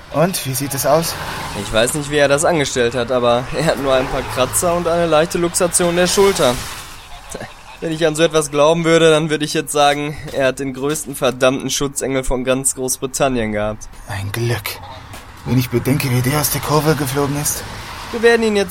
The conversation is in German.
Und, wie sieht es aus? Ich weiß nicht, wie er das angestellt hat, aber er hat nur ein paar Kratzer und eine leichte Luxation der Schulter. Wenn ich an so etwas glauben würde, dann würde ich jetzt sagen, er hat den größten verdammten Schutzengel von ganz Großbritannien gehabt. Ein Glück. Wenn ich bedenke, wie der aus der Kurve geflogen ist. Wir werden ihn jetzt